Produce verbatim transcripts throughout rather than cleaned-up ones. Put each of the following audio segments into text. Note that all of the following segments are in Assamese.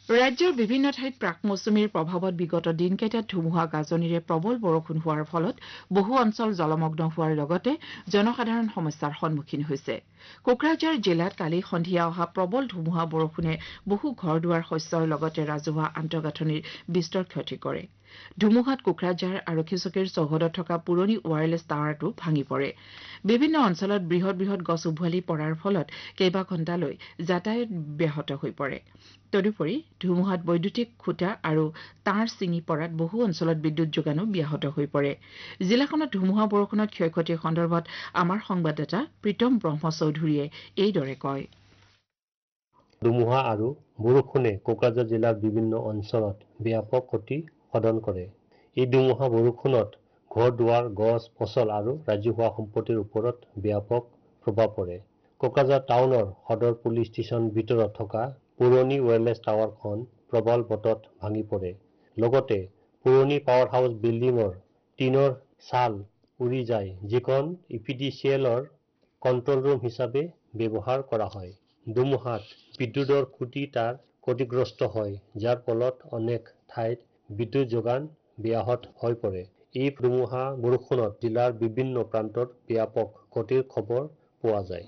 ৰাজ্যৰ বিভিন্ন ঠাইত প্ৰাক মৌচুমীৰ প্ৰভাৱত বিগত দিনকেইটাত ধুমুহা গাজনিৰে প্ৰবল বৰষুণ হোৱাৰ ফলত বহু অঞ্চল জলমগ্ন হোৱাৰ লগতে জনসাধাৰণ সমস্যাৰ সন্মুখীন হৈছে কোকৰাঝাৰ জিলাত কালি সন্ধিয়া অহা প্ৰবল ধুমুহা বৰষুণে বহু ঘৰ দুৱাৰ শস্যৰ লগতে ৰাজহুৱা আন্তঃগাঁথনিৰ বিস্তৰ ক্ষতি কৰে ধুমুহাত কোকৰাঝাৰ আৰক্ষী চকীৰ চৌহদত থকা পুৰণি ৱায়াৰলেছ টাৱাৰটো ভাঙি পৰে বিভিন্ন অঞ্চলত বৃহৎ বৃহৎ গছ উভালি পৰাৰ ফলত কেইবা ঘণ্টালৈ যাতায়াত ব্যাহত হৈ পৰে তদুপৰি ধুমুহাত বৈদ্যুতিক খুঁটা আৰু তাঁৰ ছিঙি পৰাত বহু অঞ্চলত বিদ্যুৎ যোগানো ব্যাহত হৈ পৰে জিলাখনত ধুমুহা বৰষুণত ক্ষয়ক্ষতিৰ সন্দৰ্ভত আমাৰ সংবাদদাতা প্ৰীতম ব্ৰহ্ম চৌধুৰীয়ে এইদৰে কয় ধুমুহা আৰু বৰষুণে কোকৰাঝাৰ জিলাৰ বিভিন্ন অঞ্চলত ব্যাপক ক্ষতি সাধন কৰে এই ধুমুহা বৰষুণত ঘৰ দুৱাৰ গছ ফচল আৰু ৰাজহুৱা সম্পত্তিৰ ওপৰত ব্যাপক প্ৰভাৱ পৰে কোকৰাঝাৰ টাউনৰ সদৰ পুলিচ ষ্টেচন ভিতৰত থকা পুৰণি ৱায়াৰলেছ টাৱাৰখন প্ৰবল বতৰত ভাঙি পৰে লগতে পুৰণি পাৱাৰ হাউচ বিল্ডিঙৰ টিনৰ ছাল উৰি যায় যিখন ইপিডিচিএলৰ কণ্ট্ৰল ৰুম হিচাপে ব্যৱহাৰ কৰা হয় ধুমুহাত বিদ্যুতৰ খুঁটি তাঁৰ ক্ষতিগ্ৰস্ত হয় যাৰ ফলত অনেক ঠাইত বিদ্যুৎ যোগান ব্যাহত হৈ পৰে এই ধুমুহা বৰষুণত জিলাৰ বিভিন্ন প্ৰান্তত ব্যাপক ক্ষতিৰ খবৰ পোৱা যায়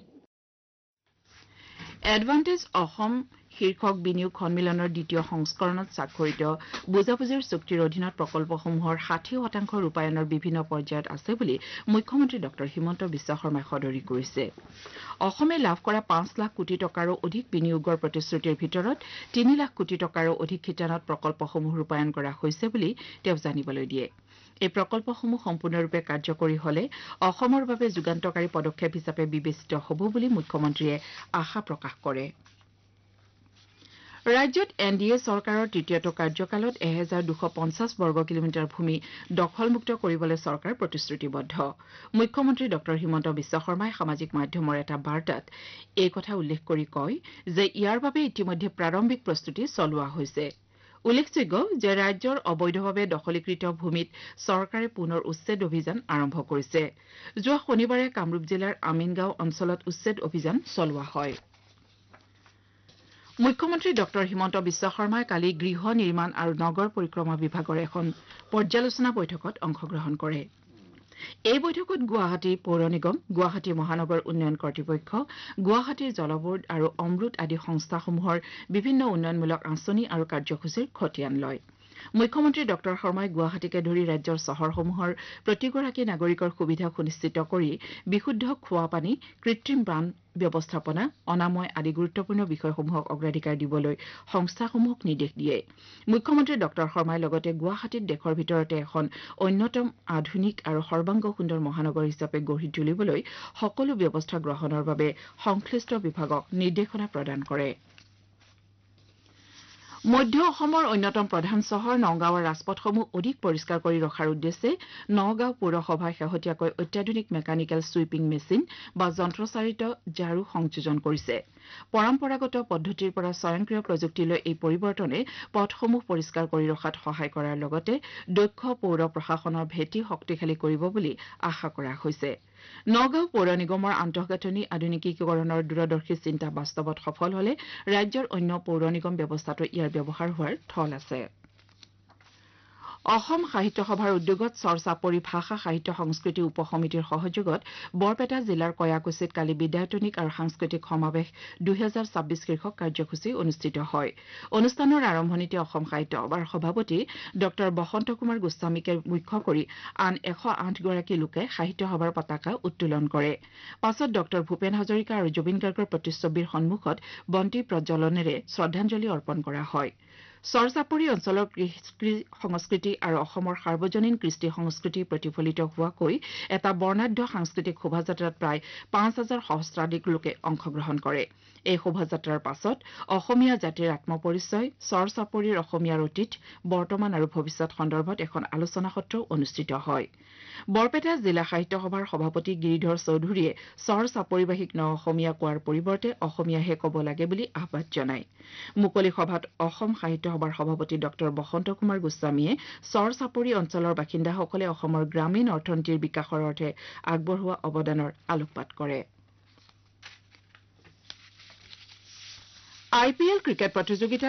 এডভান্টেজ অসম শীৰ্ষক বিনিয়োগ সন্মিলনৰ দ্বিতীয় সংস্কৰণত স্বাক্ষৰিত বুজাবুজিৰ চুক্তিৰ অধীনত প্ৰকল্পসমূহৰ ষাঠি শতাংশ ৰূপায়ণৰ বিভিন্ন পৰ্যায়ত আছে বুলি মুখ্যমন্ত্ৰী ডক্টৰ হিমন্ত বিশ্ব শৰ্মাই সদৰি কৰিছে অসমে লাভ কৰা পাঁচ লাখ কোটি টকাৰো অধিক বিনিয়োগৰ প্ৰতিশ্ৰুতিৰ ভিতৰত তিনি লাখ কোটি টকাৰো অধিক ঠিকানত প্ৰকল্পসমূহ ৰূপায়ণ কৰা হৈছে বুলি তেওঁ জানিবলৈ দিয়ে এই প্ৰকল্পসমূহ সম্পূৰ্ণৰূপে কাৰ্যকৰী হলে অসমৰ বাবে যুগান্তকাৰী পদক্ষেপ হিচাপে বিবেচিত হ'ব বুলি মুখ্যমন্ত্ৰীয়ে আশা প্ৰকাশ কৰে ৰাজ্যত এন ডি এ চৰকাৰৰ তৃতীয়টো কাৰ্যকালত এহেজাৰ দুশ পঞ্চাছ বৰ্গ কিলোমিটাৰ ভূমি দখলমুক্ত কৰিবলৈ চৰকাৰ প্ৰতিশ্ৰুতিবদ্ধ মুখ্যমন্ত্ৰী ডক্টৰ হিমন্ত বিশ্ব শৰ্মাই সামাজিক মাধ্যমৰ এটা বাৰ্তাত এই কথা উল্লেখ কৰি কয় যে ইয়াৰ বাবে ইতিমধ্যে প্ৰাৰম্ভিক প্ৰস্তুতি চলোৱা হৈছে উল্লেখযোগ্য যে ৰাজ্যৰ অবৈধভাৱে দখলীকৃত ভূমিত চৰকাৰে পুনৰ উচ্ছেদ অভিযান আৰম্ভ কৰিছে যোৱা শনিবাৰে কামৰূপ জিলাৰ আমিনগাঁও অঞ্চলত উচ্ছেদ অভিযান চলোৱা হয় মুখ্যমন্ত্ৰী ডক্টৰ হিমন্ত বিশ্ব শৰ্মাই কালি গৃহ নিৰ্মাণ আৰু নগৰ পৰিক্ৰমা বিভাগৰ এখন পৰ্যালোচনা বৈঠকত অংশগ্ৰহণ কৰে এই বৈঠকত গুৱাহাটী পৌৰ নিগম গুৱাহাটী মহানগৰ উন্নয়ন কৰ্তৃপক্ষ গুৱাহাটীৰ জলবোৰ্ড আৰু অমৃত আদি সংস্থাসমূহৰ বিভিন্ন উন্নয়নমূলক আঁচনি আৰু কাৰ্যসূচীৰ খতিয়ান লয় মুখ্যমন্ত্ৰী ডক্টৰ শৰ্মাই গুৱাহাটীকে ধৰি ৰাজ্যৰ চহৰসমূহৰ প্ৰতিগৰাকী নাগৰিকৰ সুবিধা সুনিশ্চিত কৰি বিশুদ্ধ খোৱা পানী কৃত্ৰিম বান ব্যৱস্থাপনা অনাময় আদি গুৰুত্বপূৰ্ণ বিষয়সমূহক অগ্ৰাধিকাৰ দিবলৈ সংস্থাসমূহক নিৰ্দেশ দিয়ে মুখ্যমন্ত্ৰী ডক্টৰ শৰ্মাই লগতে গুৱাহাটীত দেশৰ ভিতৰতে এখন অন্যতম আধুনিক আৰু সৰ্বাংগ সুন্দৰ মহানগৰ হিচাপে গঢ়ি তুলিবলৈ সকলো ব্যৱস্থা গ্ৰহণৰ বাবে সংশ্লিষ্ট বিভাগক নিৰ্দেশনা প্ৰদান কৰে মধ্য অসমৰ অন্যতম প্ৰধান চহৰ নগাঁৱৰ ৰাজপথসমূহ অধিক পৰিষ্কাৰ কৰি ৰখাৰ উদ্দেশ্যে নগাঁও পৌৰসভাই শেহতীয়াকৈ অত্যাধুনিক মেকানিকেল ছুইপিং মেচিন বা যন্ত্ৰচালিত ঝাৰু সংযোজন কৰিছে পৰম্পৰাগত পদ্ধতিৰ পৰা স্বয়ংক্ৰিয় প্ৰযুক্তিলৈ এই পৰিৱৰ্তনে পথসমূহ পৰিষ্কাৰ কৰি ৰখাত সহায় কৰাৰ লগতে দক্ষ পৌৰ প্ৰশাসনৰ ভেটি শক্তিশালী কৰিব বুলি আশা কৰা হৈছে নগাঁও পৌৰ নিগমৰ আন্তঃগাঁথনি আধুনিকীকৰণৰ দূৰদৰ্শী চিন্তা বাস্তৱত সফল হলে ৰাজ্যৰ অন্য পৌৰ নিগম ব্যৱস্থাতো ইয়াৰ ব্যৱহাৰ হোৱাৰ থল আছে অসম সাহিত্য সভাৰ উদ্যোগত চৰচাপৰি ভাষা সাহিত্য সংস্কৃতি উপ সমিতিৰ সহযোগত বৰপেটা জিলাৰ কয়াকুছিত কালি বিদ্যায়তনিক আৰু সাংস্কৃতিক সমাৱেশ দুহেজাৰ ছাব্বিছ শীৰ্ষক কাৰ্যসূচী অনুষ্ঠিত হয় অনুষ্ঠানৰ আৰম্ভণিতে অসম সাহিত্য সভাৰ সভাপতি ডক্টৰ বসন্ত কুমাৰ গোস্বামীকে মুখ্য কৰি আন এশ আঠ গৰাকী লোকে সাহিত্য সভাৰ পতাকা উত্তোলন কৰে পাছত ডক্টৰ ভূপেন হাজৰিকা আৰু জুবিন গাৰ্গৰ প্ৰতিচ্ছবিৰ সন্মুখত বন্তি প্ৰজ্বলনেৰে শ্ৰদ্ধাঞ্জলি অৰ্পণ কৰা হয় চৰচাপৰি অঞ্চলৰ কৃষ্টি সংস্কৃতি আৰু অসমৰ সাৰ্বজনীন কৃষ্টি সংস্কৃতি প্ৰতিফলিত হোৱাকৈ এটা বৰ্ণাঢ্য সাংস্কৃতিক শোভাযাত্ৰাত প্ৰায় পাঁচ হাজাৰ সহস্ৰাধিক লোকে অংশগ্ৰহণ কৰে এই শোভাযাত্ৰাৰ পাছত অসমীয়া জাতিৰ আত্মপৰিচয় চৰচাপৰিৰ অসমীয়াৰ অতীত বৰ্তমান আৰু ভৱিষ্যৎ সন্দৰ্ভত এখন আলোচনা সত্ৰ অনুষ্ঠিত হয় বৰপেটা জিলা সাহিত্য সভাৰ সভাপতি গিৰিধৰ চৌধুৰীয়ে চৰচাপৰিবাসীক ন অসমীয়া কোৱাৰ পৰিৱৰ্তে অসমীয়াহে ক'ব লাগে বুলি আহ্বান জনায় মুকলি সভাত অসম সাহিত্য সভাৰ সভাপতি ডক্টৰ বসন্ত কুমাৰ গোস্বামীয়ে চৰচাপৰি অঞ্চলৰ বাসিন্দাসকলে অসমৰ গ্ৰামীণ অৰ্থনীতিৰ বিকাশৰ অৰ্থে আগবঢ়োৱা অৱদানৰ আলোকপাত কৰে আই পি এল ক্ৰিকেট প্ৰতিযোগিতাত